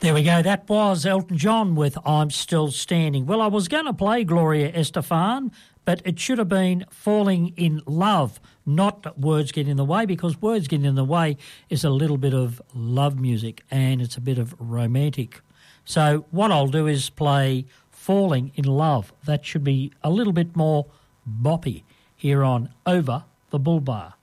There we go. That was Elton John with I'm Still Standing. Well, I was going to play Gloria Estefan, but it should have been Falling in Love, not Words Get in the Way, because Words Get in the Way is a little bit of love music and it's a bit of romantic. So what I'll do is play Falling in Love. That should be a little bit more boppy here on Over the Bull Bar.